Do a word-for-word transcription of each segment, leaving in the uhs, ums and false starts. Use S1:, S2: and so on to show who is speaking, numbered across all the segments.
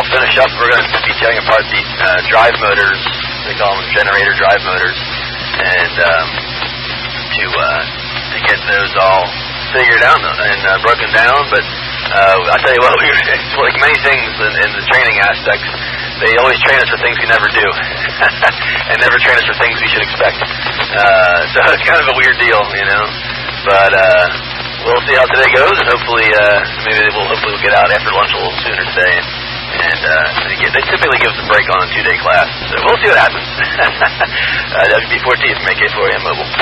S1: finish up, we're going to be tearing apart the uh, drive motors, they call them generator drive motors, and um, to uh, to get those all figured out and uh, broken down. But uh, I tell you what, we, it's like many things in, in the training aspects, they always train us for things we never do, and never train us for things we should expect. Uh, so it's kind of a weird deal, you know. But uh, we'll see how today goes, and hopefully, uh, maybe we'll hopefully we'll get out after lunch a little sooner today. And, and uh, they, get, they typically give us a break on a two-day class, so we'll see what happens. uh, W B fourteen from A K four A M Mobile.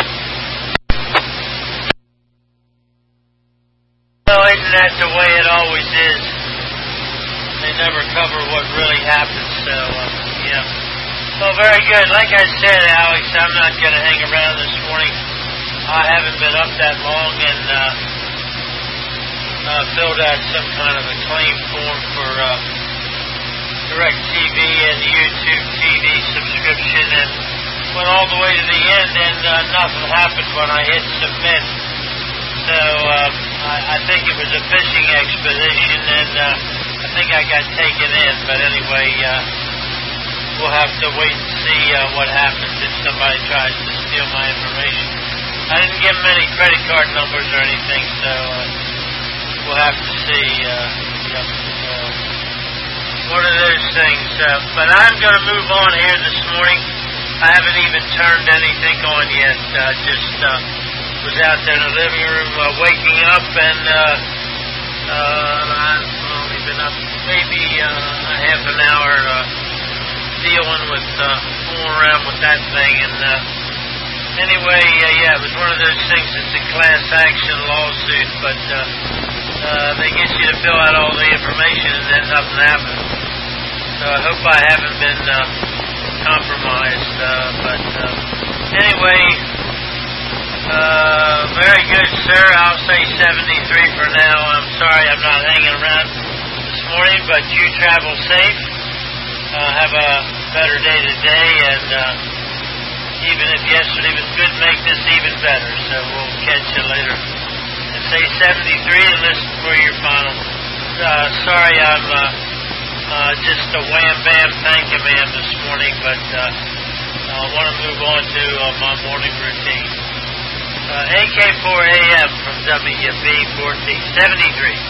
S2: Well, isn't that the way it always is? They never cover what really happens, so, uh, yeah. Well, very good. Like I said, Alex, I'm not going to hang around this morning. I haven't been up that long and uh, uh, filled out some kind of a claim form for uh, DirecTV and YouTube T V subscription, and went all the way to the end, and uh, nothing happened when I hit submit. So uh, I, I think it was a fishing expedition, and uh, I think I got taken in. But anyway, uh, we'll have to wait and see uh, what happens if somebody tries to steal my information. I didn't give them any credit card numbers or anything, so uh, we'll have to see. Uh, yep, uh, one of those things. Uh, but I'm going to move on here this morning. I haven't even turned anything on yet. Uh, just uh, was out there in the living room uh, waking up, and uh, uh, I've only been up maybe uh, a half an hour uh, dealing with, uh, fooling around with that thing, and uh, anyway, uh, yeah, it was one of those things. It's a class action lawsuit, but uh, uh, they get you to fill out all the information and then nothing happens. So I hope I haven't been uh, compromised. Uh, but uh, anyway, uh, very good, sir. I'll say seventy-three for now. I'm sorry I'm not hanging around this morning, but you travel safe. Uh, have a better day today, and uh, even if yesterday was good, make this even better. So we'll catch you later. And say seventy-three and listen for your final. Uh, sorry, I'm uh, uh, just a wham-bam thank-you-man this morning, but uh, I want to move on to uh, my morning routine. Uh, A K four A M from W B fourteen seventy-three.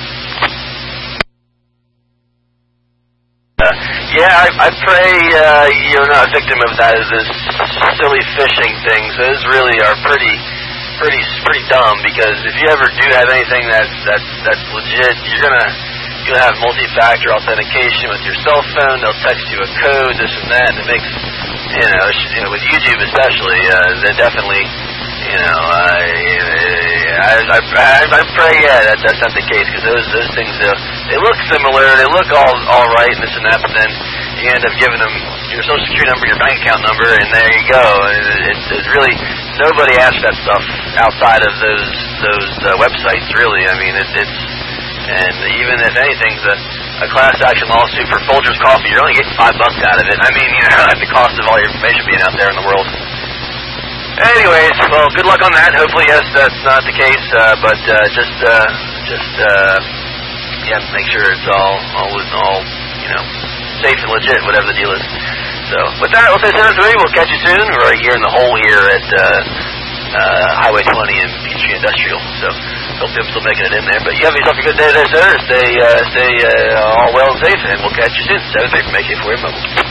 S1: Uh, yeah, I, I pray uh, you're not a victim of that, those silly phishing things. Those really are pretty, pretty, pretty dumb. Because if you ever do have anything that's that's that's legit, you're gonna you're gonna have multi-factor authentication with your cell phone. They'll text you a code, this and that, and it makes you know, you know with YouTube especially, uh, they definitely. You know, uh, I, I, I, I pray, yeah, that, that's not the case, because those those things, uh, they look similar, they look all all right, and this and that, but then you end up giving them your social security number, your bank account number, and there you go. It's, it's really, nobody asks that stuff outside of those those uh, websites, really. I mean, it, it's, and even if anything's a, a class action lawsuit for Folgers Coffee, you're only getting five bucks out of it. I mean, you know, at the cost of all your information being out there in the world. Anyways, well, good luck on that. Hopefully, yes, that's not the case. Uh, but uh, just, uh, just, uh, yeah, make sure it's all, all, all, you know, safe and legit, whatever the deal is. So, with that, we'll say seventy-three. We'll catch you soon. We're right here in the hole here at uh, uh, Highway twenty in Peachtree Industrial. So, hope you're still making it in there. But you have yourself a good day today, sir. Stay, uh, stay uh, all well and safe, and we'll catch you soon. seventy-three from A K four A Mobile.